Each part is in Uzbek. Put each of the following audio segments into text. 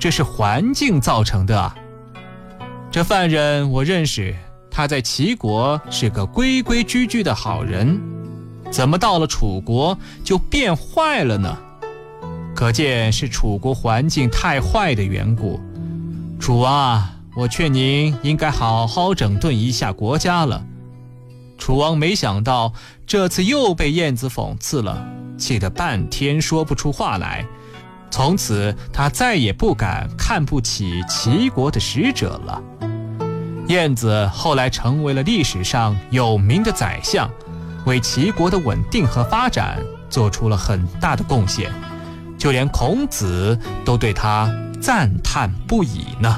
这是环境造成的啊。这犯人我认识，他在齐国是个规规矩矩的好人，怎么到了楚国就变坏了呢？可见是楚国环境太坏的缘故。楚王啊，我劝您应该好好整顿一下国家了。楚王没想到这次又被晏子讽刺了，气得半天说不出话来。从此他再也不敢看不起齐国的使者了。晏子后来成为了历史上有名的宰相，为齐国的稳定和发展做出了很大的贡献，就连孔子都对他赞叹不已呢。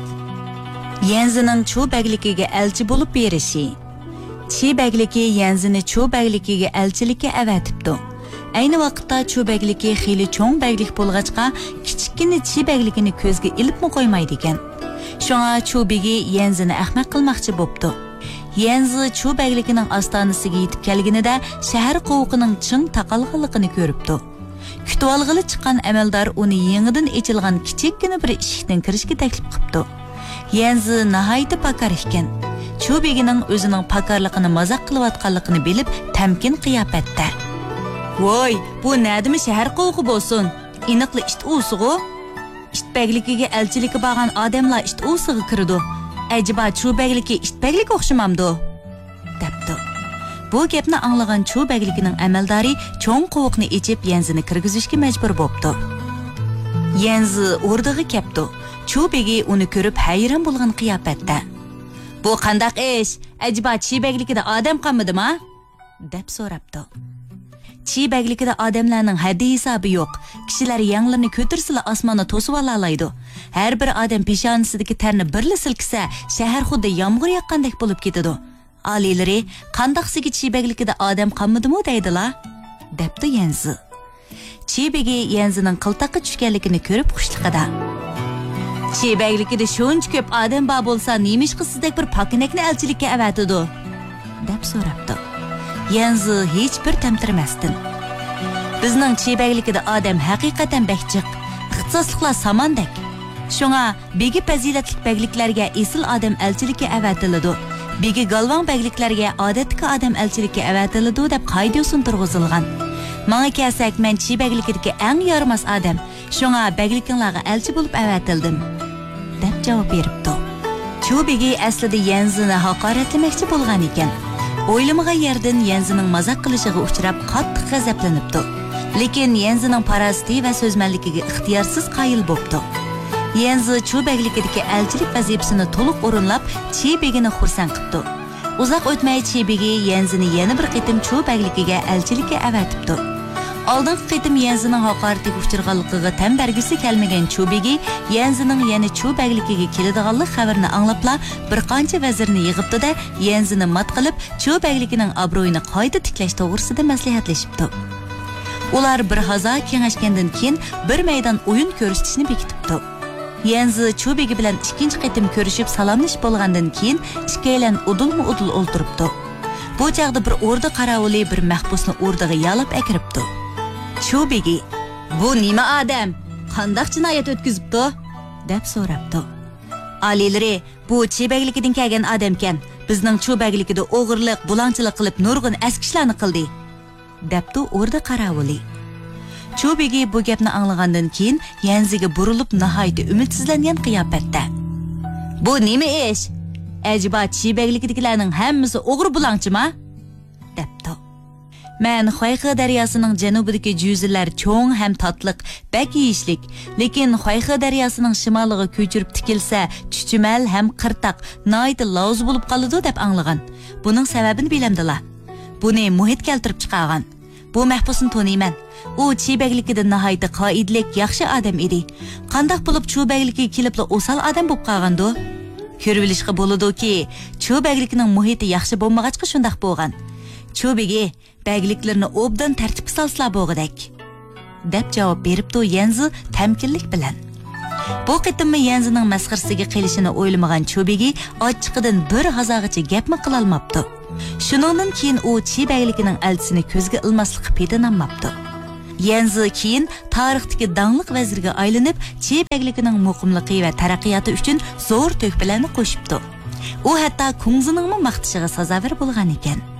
Yenzining cho'bagligiga elchi bo'lib berishi. Chibagligi Yenzini cho'bagligiga elchilikka avatibdi. Ayni vaqtda cho'bagligi xili cho'ng baglik bo'lg'achqa kichikkina chibagligini ko'zga ilibmi qo'ymaydi ekan. Shunga cho'bigi Yenzini ahmaq qilmoqchi bo'pti. Yenzi cho'bagligining ostonasiga yetib kelganida shahar qovuqining ching taqalganligini ko'ribdi. Kutib olg'ili chiqqan amaldor uni yangidan ochilgan kichikkina bir eshikdan kirishga taklif qilibdi. Yenzi nihoyatda pakar ekan. Cho'begining o'zining pakarligini mazoq qilayotganligini bilib, tamkin qiyofatda. "Voy, bu nədimi shahar qovuqi bo'lsin? Iniqli ishit usig'i? Ishitbagligiga elchiligi bo'lgan odamlar ishit usig'i kirdi. Ajiba cho'bagligi ishitbagliga o'xshamamdi?" debdi. Bu gapni anglagan cho'bagligining amaldori cho'ng qovuqni ichib Yenzini kirgizishga majbur bo'pti. Yenzi o'rniga keldi. Cho'begi uni ko'rib hayron bo'lgan qiyofatda. "Bu qandaq ish? Ajiba chibagligida odam qolmadimi?" deb so'rabdi. Chibagligida odamlarning haddi hisobi yo'q. Kishilar yanglarini ko'tirsila osmonni to'sib olaydi. Har bir odam peshonasidagi tarni birla silkisa, shahar xuddi yomg'ir yoqqandek bo'lib ketadi. Oliylari, qandaqsiga chibagligida odam qolmadimi deydilar? debdi Yenzi. Chibagi Yenzining qiltaqqa tushganligini ko'rib xushliqida. "Chibagligida shuncha ko'p odam bor bo'lsa, nemish qilsizdek bir pokinakni elchilikka avatadi?" deb so'rabdi. Yenzi hech bir tamtirmasdan. "Bizning chibagligida odam haqiqatan bakchiq, ixtisosliklar samandek. Shunga begi fazilatli bagliklarga esil odam elchilikka avatiladi. Begi galvon bagliklarga odatdagi odam elchilikka avatiladi" deb qoida usul turg'izilgan. "Menga kelsak, men chibagligidagi eng yaramas odam. Shunga bagliklarga elchi bo'lib avatildim" deb javob beribdi. Cho'begi aslida Yenzini haqoratlamoqchi bo'lgan ekan. O'ylamagan yerdan Yenzining mazoq qilishiga uchrab qattiq g'azablanibdi. Lekin Yenzining parasti va so'zmanligiga ixtiyorsiz qoyil bo'pti. Yenzi cho'bagligidagi elchilik vazifasini to'liq o'rinlab, Chibegini xursand qildi. Uzoq o'tmay Chibegi Yenzini yana bir qitim cho'bagligiga elchilikka avatibdi. Oldingi qitim Yenzining haqoratiga uchirganligiga tan bergisi kelmagan Cho'begi Yenzining yana cho'bagligiga keladiganlik xabarini anglabla bir qancha vazirni yig'ibdi-da, Yenzini mat qilib, cho'bagligining obro'yini qayta tiklash to'g'risida maslahatlashibdi. Ular bir hazo kengashgandan keyin bir maydon o'yin ko'rsatishni bekitibdi. Yenzi cho'begi bilan ikkinchi qitim ko'rishib salomlashib bo'lgandan keyin ikkalan udul o'ltiribdi. Bu chaqda bir o'rda qarovuli bir mahbusni o'rdaga yalab akiribdi. Cho'begi, "Bu nima odam? Qandaq jinoyat o'tkazibdi?" deb so'rabdi. "Oliylari, bu chebagligidan kelgan odamkan. Bizning cho'bagligida o'g'irlik, bulonchilik qilib nurg'un askishlarni qildi" debdi o'rda qarovuli. Cho'begi bu gapni anglagandan keyin Yenziga burilib nihoyatda umidsizlangan qiyofatda. "Bu nima ish? Ajiba chebagligidagilarning hammasi o'g'ri bulonchimi?" debdi. "Men Xoyxi daryosining janubidagi juzillar cho'ng ham tatliq, bak yeyishlik, lekin Xoyxi daryosining shimoliga ko'chirib tikilsa, chuchumal ham qirtaq, noyda loz bo'lib qoladi" deb anglagan. Buning sababini bilamdilar. Buni muhit keltirib chiqargan. Bu mahbusni taniyman. U chibagligida nihoyatda qoidlik, yaxshi odam edi. Qandaq bo'lib cho'bagligiga kelibla o'sal odam bo'lib qolgandi? Ko'rib olishga bo'ladi-ki, cho'bagligining muhiti yaxshi bo'lmag'achqa shundaq bo'lgan. Cho'begi bagliklarni obdan tartib solsalar bo'g'idak deb javob beribdi Yenzi tamkinlik bilan. Bu qitimmi Yenzining masxarasiga qilishini o'ylamagan Cho'begi ochiqidan bir g'azog'icha gapmi qila olmabdi. Shuningdan keyin u chibagligining elchisini ko'zga ilmaslikqa pedinamabdi. Yanzi keyin tarixdagi dаңлык vazirga aylanib, Chi bəgligining muqimligi va taraqqiyoti uchun zo'r töhfalarni qo'shibdi. U hatto Kungzining maqtishiga sazovor bo'lgan ekan.